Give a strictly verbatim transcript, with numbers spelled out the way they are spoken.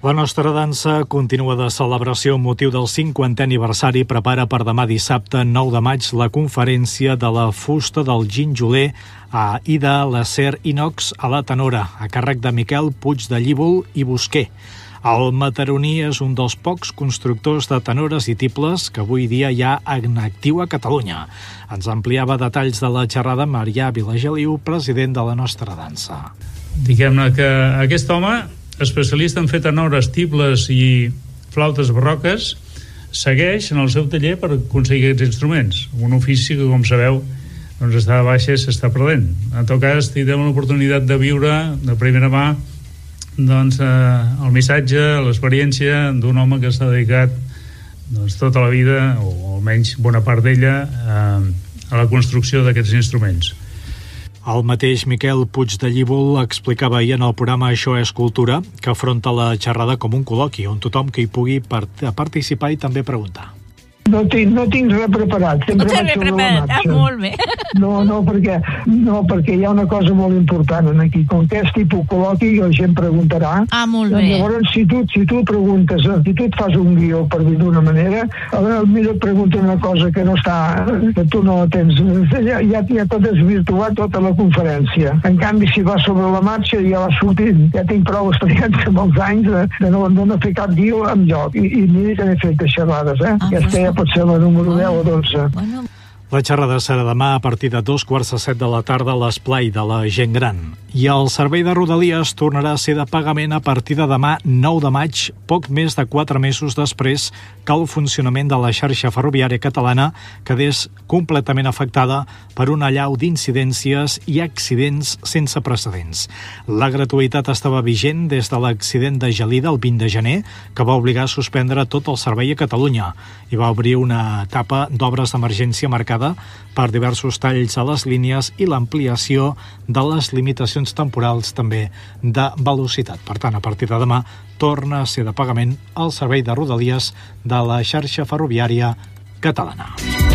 La nostra dansa continua de celebració amb motiu del cinquantè aniversari. Prepara per demà dissabte nou de maig la conferència de la fusta del ginjoler a i de l'acer inox a la tenora, a càrrec de Miquel Puig de Llívol i Busquer. El mataroní és un dels pocs constructors de tenores i tibles que avui dia hi ha en actiu a Catalunya. Ens ampliava detalls de la xerrada Marià Vilageliu, president de la nostra dansa. Diguem-ne que aquest home, especialista en fer tenores, tibles i flautes barroques, segueix en el seu taller per aconseguir aquests instruments. Un ofici que, com sabeu, doncs està de baixa i s'està perdent. En tot cas, tindrem l'oportunitat de viure de primera mà doncs, eh, el missatge, l'experiència d'un home que s'ha dedicat doncs, tota la vida, o almenys bona part d'ella, eh, a la construcció d'aquests instruments. El mateix Miquel Puig de Llívol explicava ahir en el programa Això és Cultura que afronta la xerrada com un col·loqui on tothom que hi pugui part- participar i també preguntar. No tinc, no tinc res preparat. No tens res preparat, ah, molt bé. No, no, perquè, no, perquè hi ha una cosa molt important aquí. Com que és tipus col·loqui, la gent preguntarà. Ah, molt bé. Llavors, si tu, si tu preguntes, si tu et fas un guió, per dir d'una manera, potser et pregunta una cosa que no està, que tu no tens, ja, ja, ja tot és virtuat, tota la conferència. En canvi, si vas sobre la marxa, ja vas sortint. Ja tinc prou experiència amb els anys de, de, no, de no fer cap guió en lloc. I, i mira que n'he fet de xerrades, eh? Ah, Aquesta ja pot ser la número deu o dotze. Bueno. La xerrada serà demà a partir de dos quarts de set de la tarda a l'esplai de la gent gran. I el servei de Rodalies tornarà a ser de pagament a partir de demà nou de maig, poc més de quatre mesos després que el funcionament de la xarxa ferroviària catalana quedés completament afectada per una allau d'incidències i accidents sense precedents. La gratuïtat estava vigent des de l'accident de Gelida el vint de gener, que va obligar a suspendre tot el servei a Catalunya i va obrir una etapa d'obres d'emergència marcada per diversos talls a les línies i l'ampliació de les limitacions temporals també de velocitat. Per tant, a partir de demà torna a ser de pagament el servei de Rodalies de la xarxa ferroviària catalana.